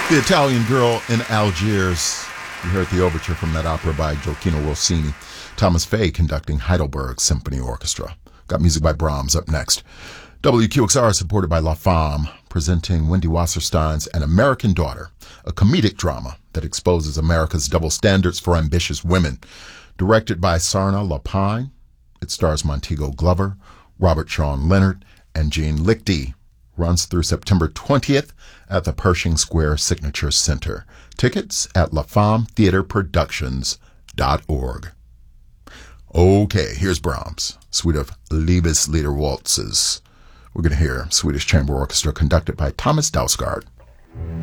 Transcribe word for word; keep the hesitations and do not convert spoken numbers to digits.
The Italian Girl in Algiers. You heard the overture from that opera by Gioacchino Rossini. Thomas Fay conducting Heidelberg Symphony Orchestra. Got music by Brahms up next. W Q X R supported by La Femme, presenting Wendy Wasserstein's An American Daughter, a comedic drama that exposes America's double standards for ambitious women. Directed by Sarna Lapine, it stars Montego Glover, Robert Sean Leonard, and Jean Lichty. Runs through September twentieth at the Pershing Square Signature Center. Tickets at la femme theater productions dot org. Okay, here's Brahms, suite of Liebeslieder waltzes. We're going to hear Swedish Chamber Orchestra conducted by Thomas Dausgaard.